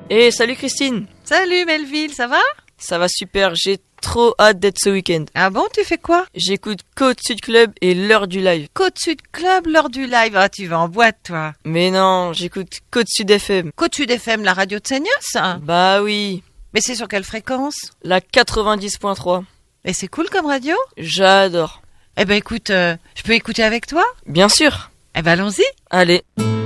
Eh, salut Christine. Salut Melville, ça va? Ça va super, j'ai trop hâte d'être ce week-end. Ah bon, tu fais quoi? J'écoute Côte Sud Club et l'heure du live. Côte Sud Club, l'heure du live. Ah, tu vas en boîte, toi. Mais non, j'écoute Côte Sud FM. Côte Sud FM, la radio de Seignos? Bah oui, Mais c'est sur quelle fréquence? la 90.3. Et c'est cool comme radio? J'adore. Eh ben écoute, je peux écouter avec toi? Bien sûr. Eh ben allons-y. Allez.